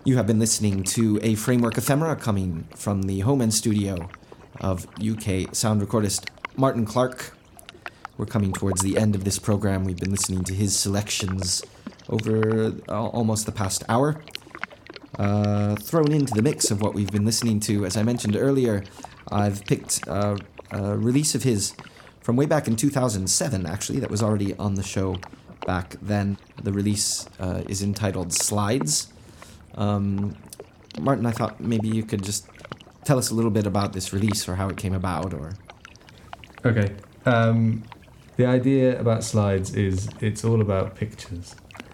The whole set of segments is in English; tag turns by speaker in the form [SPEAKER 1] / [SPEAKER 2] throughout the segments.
[SPEAKER 1] You have been listening to a Framework ephemera coming from the home and studio of UK sound recordist Martin Clark. We're coming towards the end of this program. We've been listening to his selections over almost the past hour. Thrown into the mix of what we've been listening to, as I mentioned earlier, I've picked a release of his from way back in 2007, actually, that was already on the show back then. The release is entitled Slides. Martin, I thought maybe you could just tell us a little bit about this release or how it came about, or...
[SPEAKER 2] Okay. The idea about Slides is it's all about pictures.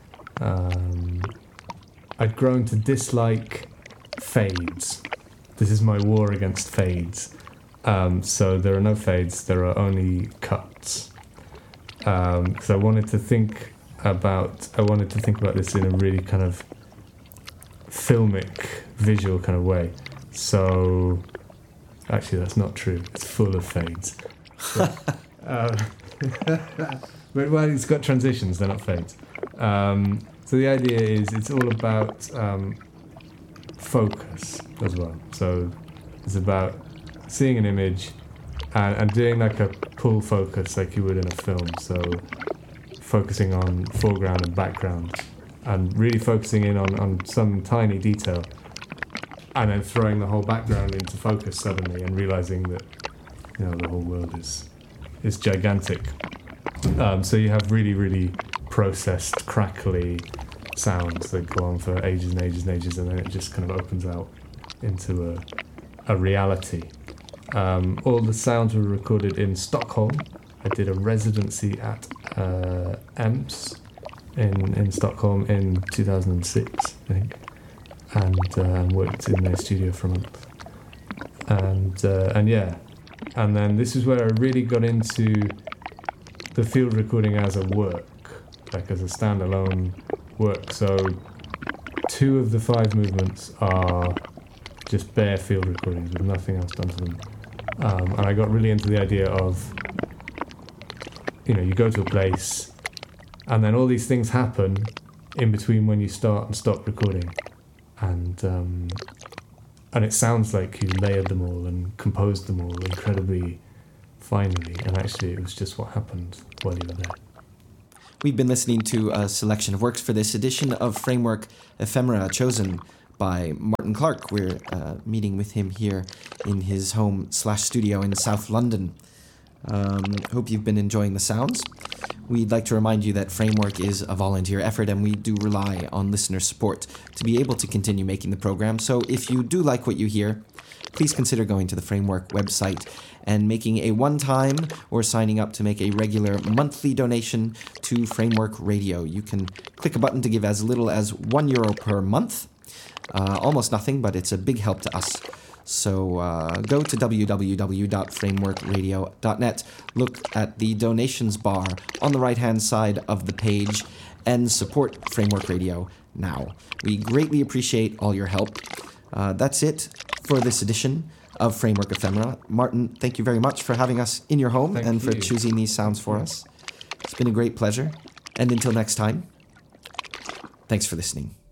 [SPEAKER 2] I'd grown to dislike fades. This is my war against fades. So there are no fades, there are only cuts. Because I wanted to think about this in a really kind of filmic, visual kind of way. So, actually, that's not true. It's full of fades. But, well, it's got transitions. They're not fades. So the idea is it's all about focus as well. So it's about seeing an image and doing like a pull focus like you would in a film. So focusing on foreground and background, and really focusing in on some tiny detail, and then throwing the whole background into focus suddenly and realizing that, you know, the whole world is gigantic. So you have really, really processed, crackly sounds that go on for ages and ages and ages, and then it just kind of opens out into a reality. All the sounds were recorded in Stockholm. I did a residency at EMS in Stockholm in 2006, I think, and worked in their studio for a month. And then this is where I really got into the field recording as a work, like as a standalone work. So 2 of the 5 movements are just bare field recordings with nothing else done to them. And I got really into the idea of, you know, you go to a place and then all these things happen in between when you start and stop recording. And it sounds like you layered them all and composed them all incredibly finely. And actually it was just what happened while you were there.
[SPEAKER 1] We've been listening to a selection of works for this edition of Framework Ephemera chosen by Martin Clark. We're meeting with him here in his home/studio in South London. Hope you've been enjoying the sounds. We'd like to remind you that Framework is a volunteer effort, and we do rely on listener support to be able to continue making the program. So if you do like what you hear, please consider going to the Framework website and making a one-time or signing up to make a regular monthly donation to Framework Radio. You can click a button to give as little as €1 per month. Almost nothing, but it's a big help to us. So go to www.frameworkradio.net, look at the donations bar on the right-hand side of the page, and support Framework Radio now. We greatly appreciate all your help. That's it for this edition of Framework Ephemera. Martin, thank you very much for having us in your home for choosing these sounds for us. It's been a great pleasure. And until next time, thanks for listening.